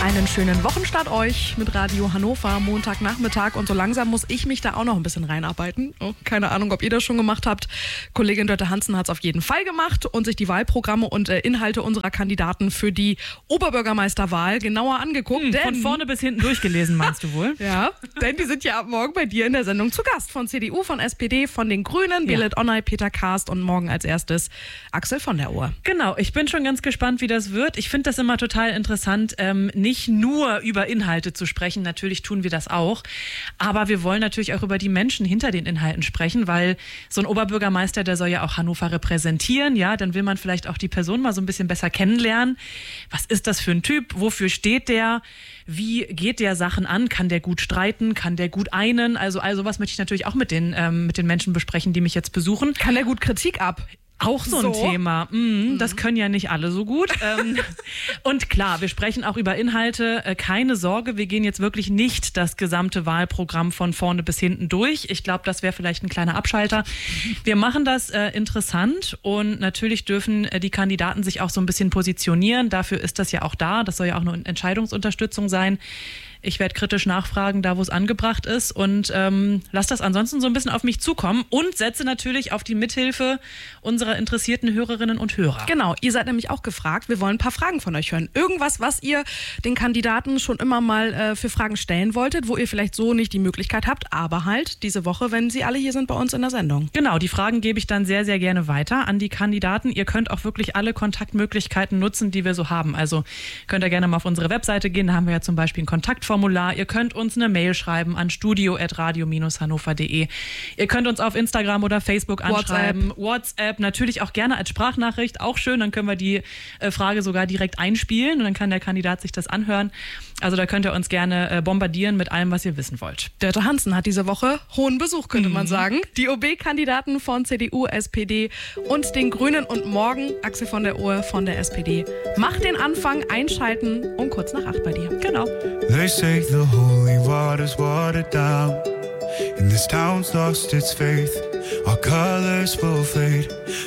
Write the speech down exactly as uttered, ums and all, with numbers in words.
Einen schönen Wochenstart euch mit Radio Hannover, Montagnachmittag. Und so langsam muss ich mich da auch noch ein bisschen reinarbeiten. Oh, keine Ahnung, ob ihr das schon gemacht habt. Kollegin Dörte Hansen hat es auf jeden Fall gemacht und sich die Wahlprogramme und äh, Inhalte unserer Kandidaten für die Oberbürgermeisterwahl genauer angeguckt. Hm, denn, von vorne bis hinten durchgelesen, meinst du wohl? Ja, denn die sind ja ab morgen bei dir in der Sendung zu Gast. Von C D U, von S P D, von den Grünen, Belit ja. Onay, Peter Karst und morgen als erstes Axel von der Ohr. Genau, ich bin schon ganz gespannt, wie das wird. Ich finde das immer total interessant, ähm, nicht nur über Inhalte zu sprechen, natürlich tun wir das auch, aber wir wollen natürlich auch über die Menschen hinter den Inhalten sprechen, weil so ein Oberbürgermeister, der soll ja auch Hannover repräsentieren, ja, dann will man vielleicht auch die Person mal so ein bisschen besser kennenlernen. Was ist das für ein Typ? Wofür steht der? Wie geht der Sachen an? Kann der gut streiten? Kann der gut einen? Also, also was möchte ich natürlich auch mit den, ähm, mit den Menschen besprechen, die mich jetzt besuchen. Kann der gut Kritik ab? Auch so ein so. Thema. Mhm, mhm. Das können ja nicht alle so gut. ähm, und klar, wir sprechen auch über Inhalte. Äh, keine Sorge, wir gehen jetzt wirklich nicht das gesamte Wahlprogramm von vorne bis hinten durch. Ich glaube, das wäre vielleicht ein kleiner Abschalter. Wir machen das äh, interessant und natürlich dürfen äh, die Kandidaten sich auch so ein bisschen positionieren. Dafür ist das ja auch da. Das soll ja auch eine Entscheidungsunterstützung sein. Ich werde kritisch nachfragen, da wo es angebracht ist und ähm, lasse das ansonsten so ein bisschen auf mich zukommen und setze natürlich auf die Mithilfe unserer interessierten Hörerinnen und Hörer. Genau, ihr seid nämlich auch gefragt. Wir wollen ein paar Fragen von euch hören. Irgendwas, was ihr den Kandidaten schon immer mal äh, für Fragen stellen wolltet, wo ihr vielleicht so nicht die Möglichkeit habt, aber halt diese Woche, wenn sie alle hier sind bei uns in der Sendung. Genau, die Fragen gebe ich dann sehr, sehr gerne weiter an die Kandidaten. Ihr könnt auch wirklich alle Kontaktmöglichkeiten nutzen, die wir so haben. Also könnt ihr gerne mal auf unsere Webseite gehen, da haben wir ja zum Beispiel ein Kontaktformular. Ihr könnt uns eine Mail schreiben an studio at radio dash hannover punkt de. Ihr könnt uns auf Instagram oder Facebook anschreiben. WhatsApp. WhatsApp, natürlich auch gerne als Sprachnachricht, auch schön. Dann können wir die äh, Frage sogar direkt einspielen und dann kann der Kandidat sich das anhören. Also da könnt ihr uns gerne äh, bombardieren mit allem, was ihr wissen wollt. Dörte Hansen hat diese Woche hohen Besuch, könnte mhm. man sagen. Die O B-Kandidaten von C D U, S P D und den Grünen und morgen Axel von der Ohr von der S P D. Macht den Anfang, einschalten um kurz nach acht bei dir. Genau. They say the holy water's watered down, and this town's lost its faith. Our colors will fade,